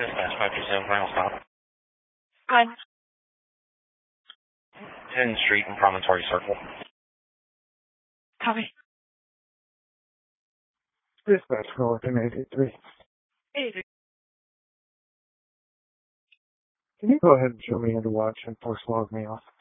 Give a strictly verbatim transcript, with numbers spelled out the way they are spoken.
Dispatch five two seven, final stop. Hi. tenth Street and Promontory Circle. Copy. Dispatch call within eight eight three. Hey, Can you go ahead and show me how to watch and force log me off?